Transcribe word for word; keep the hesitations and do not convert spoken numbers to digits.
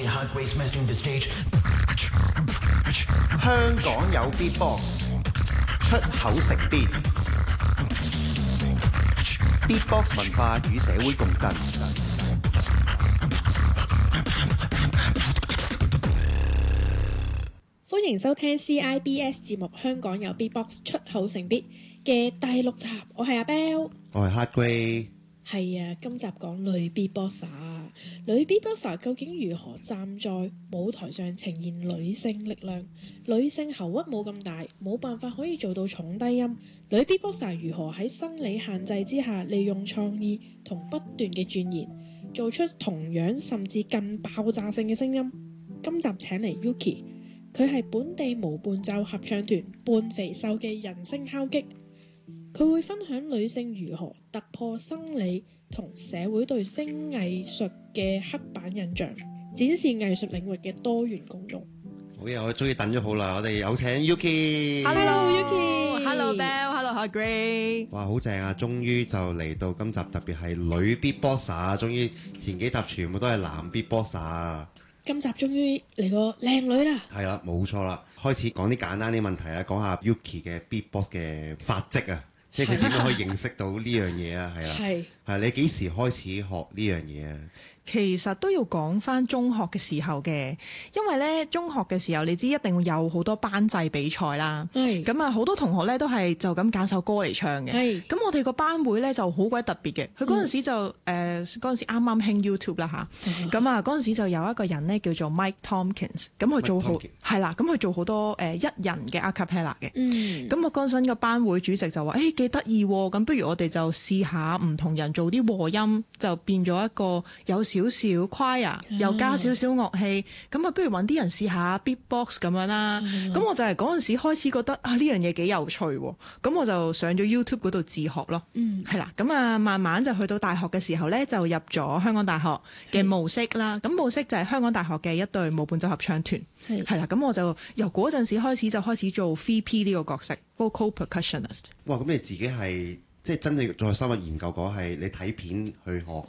香港有 Beatbox， 出口成邊 Beatbox 文化與社會共振。 歡迎收聽 C I B S 節目《香港有 Beatbox 出口成必》嘅第六集，我係阿 Bell， 我係 Hard Grey。 係啊，今集講女 Beatboxer， 女 Beatboxer 究竟如何站在舞台上呈現女性力量？女性喉屈冇咁大，冇辦法可以做到重低音。女 Beatboxer 如何喺生理限制之下，利用創意同不斷嘅鑽研，做出同樣甚至更爆炸性嘅聲音？今集請嚟 Yuki， 佢係本地無伴奏合唱團半肥瘦嘅人聲敲擊。佢會分享女性如何突破生理同社會對聲藝術嘅刻板印象，展示藝術領域嘅多元共融。 好嘢，我終於等咗好耐，我哋有請 Yuki。 Hello Yuki，Hello Bell，Hello Hard Grey。 哇，好正啊！終於就嚟到今集，特別係女 Beatboxer，終於前幾集全部都係男 Beatboxer。 今集終於嚟個靚女啦。 係啦，冇錯啦。開始講啲簡單啲問題啊，講下 Yuki 嘅 Beatbox 嘅發跡啊。即係佢點樣可以認識到呢樣嘢啊？係啦，係係你幾時開始學呢樣嘢啊？ 其實都要講翻中學嘅時候嘅，因為咧中學嘅時候你知一定會有好多班際比賽啦。咁啊好多同學咧都係就咁揀首歌嚟唱嘅。咁我哋個班會咧就好鬼特別嘅，佢嗰陣時就誒嗰陣時啱啱興 YouTube 啦吓，咁啊嗰陣時就有一個人咧叫做 Mike Tompkins， 咁佢做好係啦，咁佢做好多誒一人嘅 a cappella 嘅。咁我嗰陣個班會主席就話誒幾得意喎，咁不如我哋就試下唔同人做啲和音，就變咗一個有少少 choir， 又加少少樂器，咁啊不如揾啲人試下 beatbox 咁樣啦。咁、嗯、我就係嗰陣時開始覺得啊呢樣嘢幾有趣，咁我就上咗 YouTube 嗰度自學咯。嗯，係啦，咁啊慢慢就去到大學嘅時候咧，就入咗香港大學嘅模式啦。咁模式就係香港大學嘅一隊無伴奏合唱團，係啦。咁我就由嗰陣時開始就開始做 V P 呢個角色 ，vocal percussionist。 哇，咁你自己係即係真正再深入研究過，係你睇片去學。